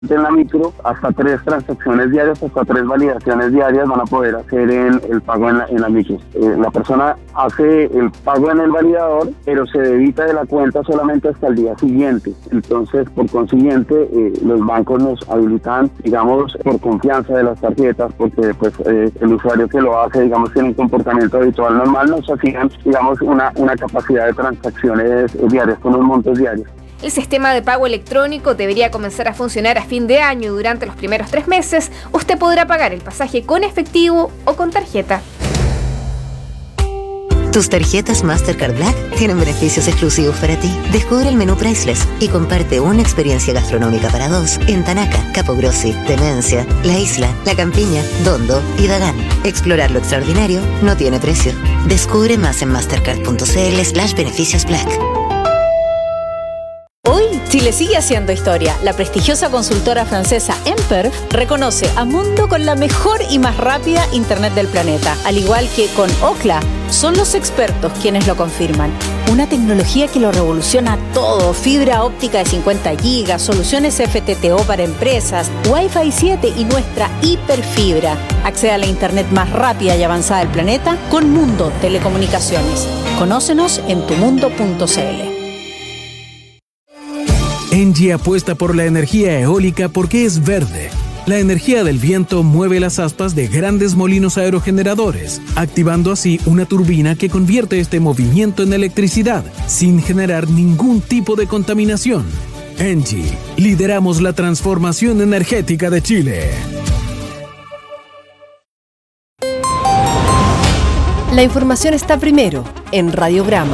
En la micro, hasta 3 transacciones diarias, hasta 3 validaciones diarias van a poder hacer el pago en la micro. La persona hace el pago en el validador, pero se debita de la cuenta solamente hasta el día siguiente. Entonces, por consiguiente, los bancos nos habilitan, digamos, por confianza de las tarjetas, porque pues el usuario que lo hace, digamos, tiene un comportamiento habitual normal, nos hacían, digamos, una capacidad de transacciones diarias, con unos montos diarios. El sistema de pago electrónico debería comenzar a funcionar a fin de año y durante los primeros 3 meses usted podrá pagar el pasaje con efectivo o con tarjeta. Tus tarjetas Mastercard Black tienen beneficios exclusivos para ti. Descubre el menú Priceless y comparte una experiencia gastronómica para 2 en Tanaca, Capo Grossi, Demencia, La Isla, La Campiña, Dondo y Dagán. Explorar lo extraordinario no tiene precio. Descubre más en mastercard.cl/beneficios Black. Chile sigue haciendo historia. La prestigiosa consultora francesa Emper reconoce a Mundo con la mejor y más rápida internet del planeta. Al igual que con Ookla, son los expertos quienes lo confirman. Una tecnología que lo revoluciona todo. Fibra óptica de 50 gigas, soluciones FTTO para empresas, Wi-Fi 7 y nuestra hiperfibra. Accede a la internet más rápida y avanzada del planeta con Mundo Telecomunicaciones. Conócenos en tumundo.cl. ENGIE apuesta por la energía eólica porque es verde. La energía del viento mueve las aspas de grandes molinos aerogeneradores, activando así una turbina que convierte este movimiento en electricidad, sin generar ningún tipo de contaminación. ENGIE, lideramos la transformación energética de Chile. La información está primero en Radiograma.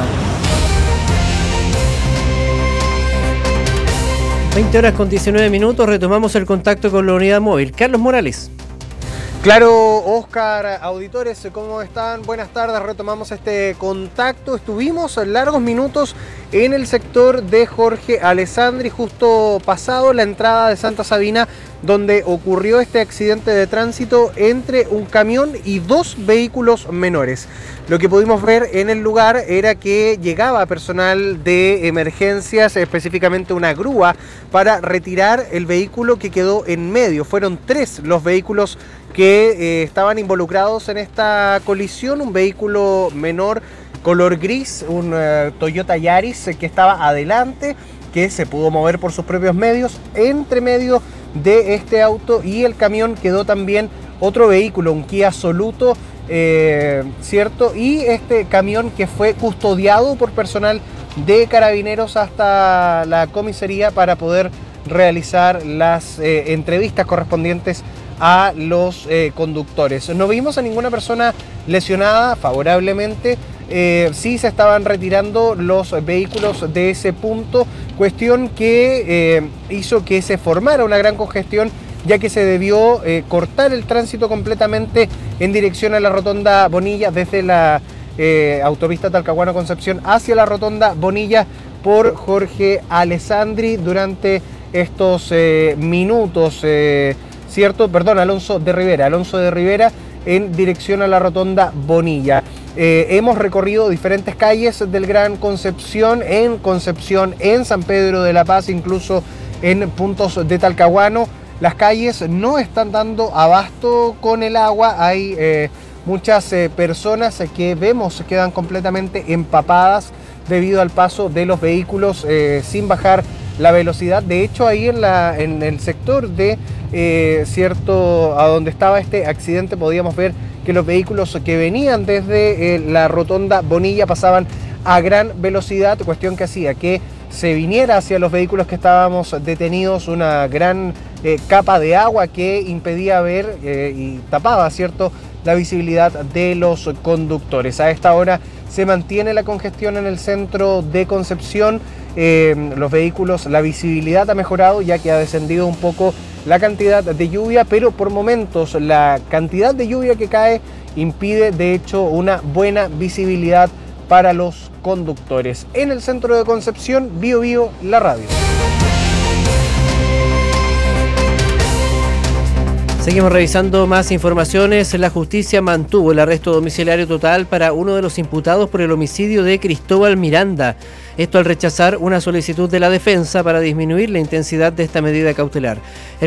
20 horas con 19 minutos, retomamos el contacto con la unidad móvil. Carlos Morales. Claro, Oscar, auditores, ¿cómo están? Buenas tardes, retomamos este contacto. Estuvimos largos minutos en el sector de Jorge Alessandri, justo pasado la entrada de Santa Sabina, donde ocurrió este accidente de tránsito entre un camión y 2 vehículos menores. Lo que pudimos ver en el lugar era que llegaba personal de emergencias, específicamente una grúa, para retirar el vehículo que quedó en medio. Fueron 3 los vehículos que estaban involucrados en esta colisión. Un vehículo menor color gris, un Toyota Yaris que estaba adelante, que se pudo mover por sus propios medios. Entre medio de este auto y el camión quedó también otro vehículo, un Kia Soluto, ¿cierto? Y este camión que fue custodiado por personal de Carabineros hasta la comisaría para poder realizar las entrevistas correspondientes a los conductores. No vimos a ninguna persona lesionada, favorablemente. Sí se estaban retirando los vehículos de ese punto, cuestión que hizo que se formara una gran congestión, ya que se debió cortar el tránsito completamente en dirección a la rotonda Bonilla, desde la autopista Talcahuano-Concepción hacia la rotonda Bonilla por Jorge Alessandri durante estos minutos, ¿cierto? Perdón, Alonso de Rivera en dirección a la rotonda Bonilla. Hemos recorrido diferentes calles del Gran Concepción, en San Pedro de la Paz, incluso en puntos de Talcahuano. Las calles no están dando abasto con el agua. Hay muchas personas que vemos quedan completamente empapadas debido al paso de los vehículos sin bajar la velocidad. De hecho, ahí en el sector de cierto, a donde estaba este accidente, podíamos ver que los vehículos que venían desde la rotonda Bonilla pasaban a gran velocidad, cuestión que hacía que se viniera hacia los vehículos que estábamos detenidos una gran capa de agua que impedía ver y tapaba, ¿cierto?, la visibilidad de los conductores. A esta hora se mantiene la congestión en el centro de Concepción. Los vehículos, la visibilidad ha mejorado ya que ha descendido un poco la cantidad de lluvia, pero por momentos la cantidad de lluvia que cae impide de hecho una buena visibilidad para los conductores. En el centro de Concepción, Bío Bío, la radio. Seguimos revisando más informaciones. La justicia mantuvo el arresto domiciliario total para uno de los imputados por el homicidio de Cristóbal Miranda. Esto al rechazar una solicitud de la defensa para disminuir la intensidad de esta medida cautelar.